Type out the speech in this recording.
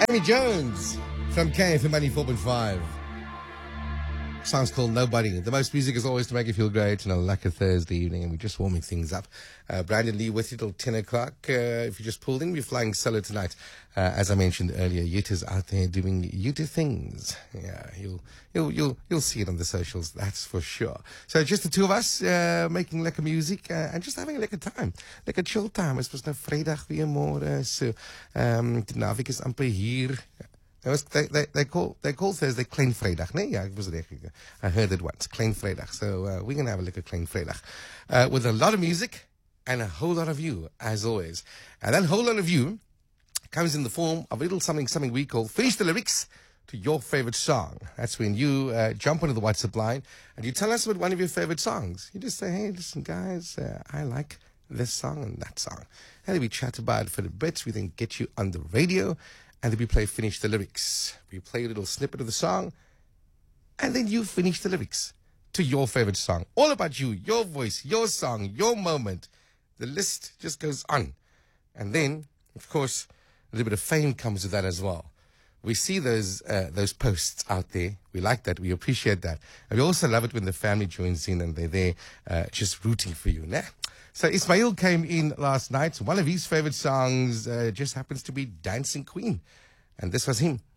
Amy Jones from KFM 94.5. Song's called Nobody. The most music is always to make you feel great on a lucky Thursday evening, and we're just warming things up. Brandon Lee with you till 10 o'clock. If you just pulled in, we're flying solo tonight. As I mentioned earlier, Yuta's out there doing Yuta things. Yeah, you'll see it on the socials, that's for sure. So just the two of us making lekker music and just having a lekker time. Lekker chill time. Het was nou vrijdag weer morgen. So, de naweek is amper hier. They call Thursday Klein Vrijdag. Nee, ja, ik was reg. I heard it once. Klein Vrijdag. So we're going to have a look at Klein Vrijdag. With a lot of music and a whole lot of you, as always. And that whole lot of you comes in the form of a little something we call Finish the Lyrics to Your Favorite Song. That's when you jump onto the WhatsApp line and you tell us about one of your favorite songs. You just say, hey, listen, guys, I like this song and that song. And then we chat about it for a bit. We then get you on the radio. And then we play Finish the Lyrics. We play a little snippet of the song. And then you finish the lyrics to your favorite song. All about you, your voice, your song, your moment. The list just goes on. And then, of course, a little bit of fame comes with that as well. We see those posts out there. We like that. We appreciate that. And we also love it when the family joins in and they're there just rooting for you. Nah? So Ismail came in last night. One of his favorite songs just happens to be Dancing Queen. And this was him.